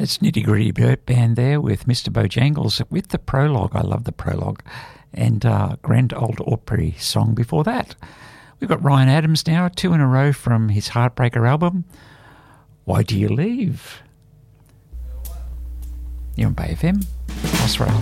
It's Nitty Gritty Band there with Mr. Bojangles with the prologue. I love the prologue. And Grand Old Opry song before that. We've got Ryan Adams now, 2 in a row from his Heartbreaker album. Why Do You Leave? You're on Bay FM, Crossroads.